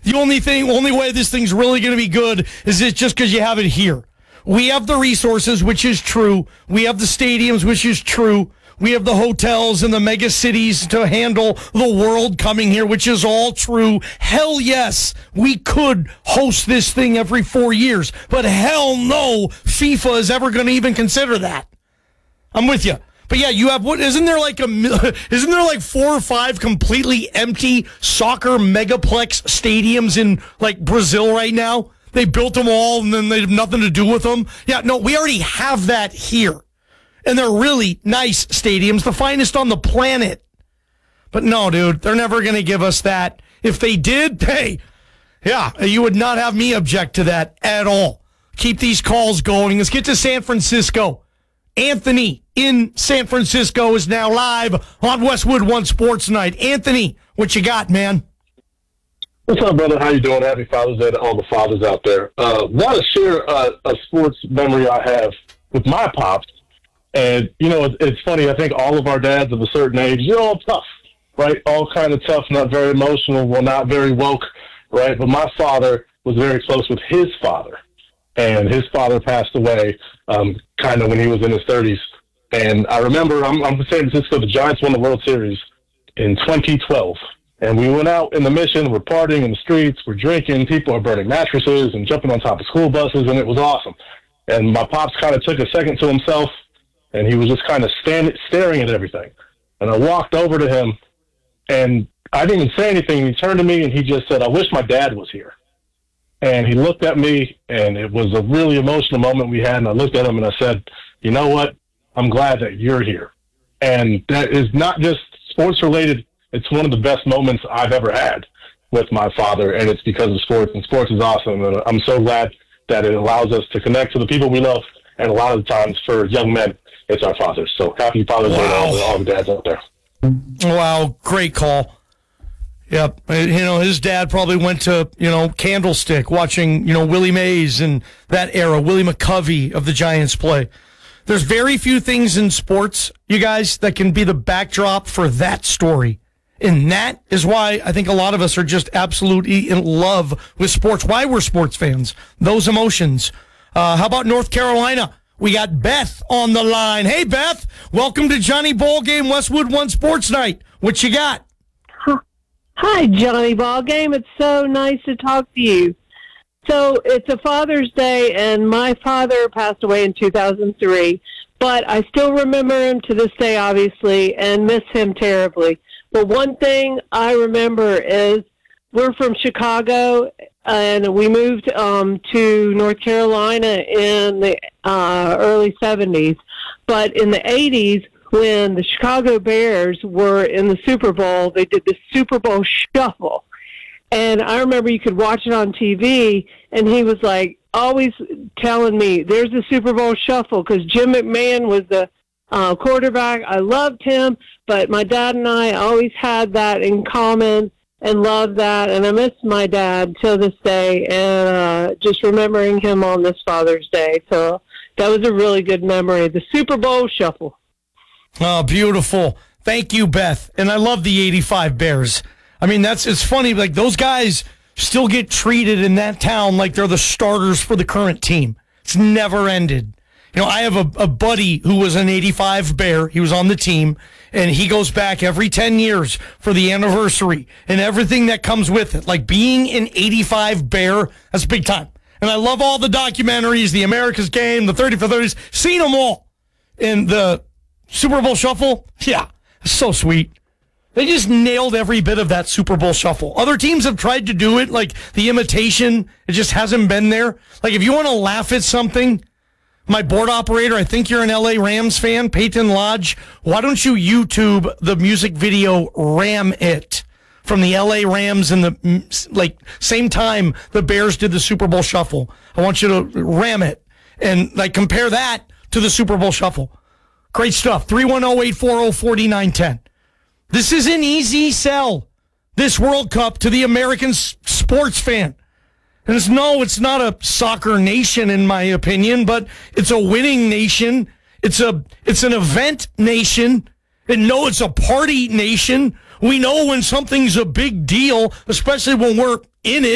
The only way this thing's really going to be good is it just because you have it here. We have the resources, which is true. We have the stadiums, which is true. We have the hotels and the mega cities to handle the world coming here, which is all true. Hell yes, we could host this thing every 4 years, but hell no, FIFA is ever going to even consider that. I'm with you. But yeah, you have isn't there like 4 or 5 completely empty soccer megaplex stadiums in like Brazil right now? They built them all and then they have nothing to do with them. Yeah, no, we already have that here. And they're really nice stadiums, the finest on the planet. But no, dude, they're never going to give us that. If they did, hey, yeah, you would not have me object to that at all. Keep these calls going. Let's get to San Francisco. Anthony in San Francisco is now live on Westwood One Sports Night. Anthony, what you got, man? What's up, brother? How you doing? Happy Father's Day to all the fathers out there. Want to share a sports memory I have with my pops. And, you know, it's funny. I think all of our dads of a certain age, you're all tough, right? All kind of tough, not very emotional, well, not very woke, right? But my father was very close with his father. And his father passed away kind of when he was in his 30s. And I remember, I'm from San Francisco, the Giants won the World Series in 2012. And we went out in the Mission, we're partying in the streets, we're drinking, people are burning mattresses and jumping on top of school buses, and it was awesome. And my pops kind of took a second to himself, and he was just kind of staring at everything. And I walked over to him, and I didn't even say anything. He turned to me, and he just said, "I wish my dad was here." And he looked at me, and it was a really emotional moment we had, and I looked at him, and I said, "You know what? I'm glad that you're here." And that is not just sports-related. It's one of the best moments I've ever had with my father, and it's because of sports, and sports is awesome. And I'm so glad that it allows us to connect to the people we love, and a lot of the times for young men, it's our fathers. So happy Father's Day to all the dads out there. Wow, great call. Yep. You know, his dad probably went to, Candlestick watching, Willie Mays and that era, Willie McCovey of the Giants play. There's very few things in sports, you guys, that can be the backdrop for that story. And that is why I think a lot of us are just absolutely in love with sports, why we're sports fans, those emotions. How about North Carolina? We got Beth on the line. Hey, Beth, welcome to Johnny Ballgame Westwood One Sports Night. What you got? Hi, Johnny Ballgame. It's so nice to talk to you. So it's a Father's Day, and my father passed away in 2003, but I still remember him to this day, obviously, and miss him terribly. But one thing I remember is we're from Chicago, and we moved to North Carolina in the early 70s. But in the 80s, when the Chicago Bears were in the Super Bowl, they did the Super Bowl Shuffle. And I remember you could watch it on TV, and he was like always telling me, there's the Super Bowl Shuffle, because Jim McMahon was the quarterback. I loved him, but my dad and I always had that in common and loved that. And I miss my dad till this day, and just remembering him on this Father's Day. So that was a really good memory, the Super Bowl Shuffle. Oh, beautiful. Thank you, Beth. And I love the 85 Bears. I mean, it's funny, like those guys still get treated in that town like they're the starters for the current team. It's never ended. You know, I have a buddy who was an 85 Bear. He was on the team, and he goes back every 10 years for the anniversary and everything that comes with it. Like being an 85 Bear, that's big time. And I love all the documentaries, the America's Game, the 30 for 30s, seen them all. And the Super Bowl Shuffle, yeah, so sweet. They just nailed every bit of that Super Bowl Shuffle. Other teams have tried to do it, like the imitation. It just hasn't been there. Like if you want to laugh at something, my board operator, I think you're an LA Rams fan, Peyton Lodge, why don't you YouTube the music video Ram It from the LA Rams and the same time the Bears did the Super Bowl Shuffle. I want you to ram it and compare that to the Super Bowl Shuffle. Great stuff. 310-840-4910. This is an easy sell, this World Cup, to the American sports fan. And it's not a soccer nation, in my opinion, but it's a winning nation. It's an event nation. And no, it's a party nation. We know when something's a big deal, especially when we're in it.